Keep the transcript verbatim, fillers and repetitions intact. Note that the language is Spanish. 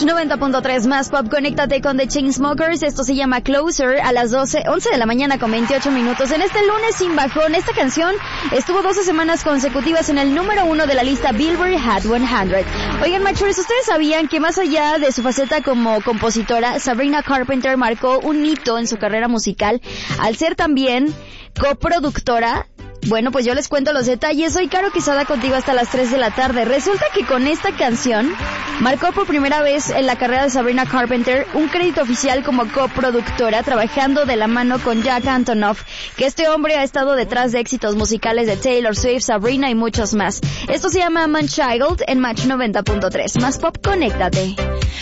noventa punto tres más pop, conéctate con The Chainsmokers. Esto se llama Closer a las doce, once de la mañana con veintiocho minutos. En este lunes sin bajón, esta canción estuvo doce semanas consecutivas en el número uno de la lista Billboard Hot cien. Oigan, machos, ¿ustedes sabían que más allá de su faceta como compositora, Sabrina Carpenter marcó un hito en su carrera musical al ser también coproductora? Bueno, pues yo les cuento los detalles. Soy Caro Quezada, contigo hasta las tres de la tarde. Resulta que con esta canción marcó por primera vez en la carrera de Sabrina Carpenter un crédito oficial como coproductora, trabajando de la mano con Jack Antonoff, que este hombre ha estado detrás de éxitos musicales de Taylor Swift, Sabrina y muchos más. Esto se llama Man Child en Match noventa punto tres. Más pop, conéctate.